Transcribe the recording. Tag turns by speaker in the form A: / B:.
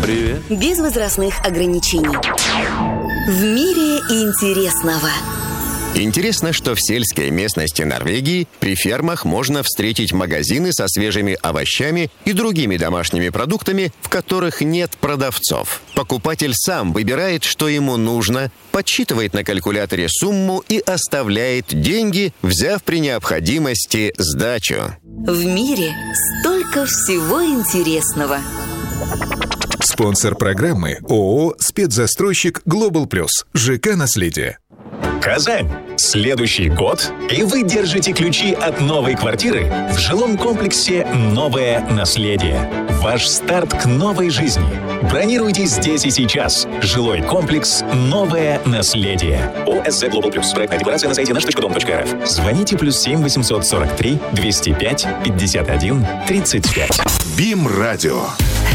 A: Привет.
B: Без возрастных ограничений. В мире интересного.
C: Интересно, что в сельской местности Норвегии при фермах можно встретить магазины со свежими овощами и другими домашними продуктами, в которых нет продавцов. Покупатель сам выбирает, что ему нужно, подсчитывает на калькуляторе сумму и оставляет деньги, взяв при необходимости сдачу.
B: В мире столько всего интересного.
D: Спонсор программы ООО «Спецзастройщик Глобал Плюс». ЖК «Наследие».
E: Казань. Следующий год, и вы держите ключи от новой квартиры в жилом комплексе «Новое наследие». Ваш старт к новой жизни. Бронируйте здесь и сейчас. Жилой комплекс «Новое наследие». ОСЗ Global Plus. Проектная декларация на сайте наш.дом.рф. Звоните +7 843 205 51 35.
D: БИМ Радио.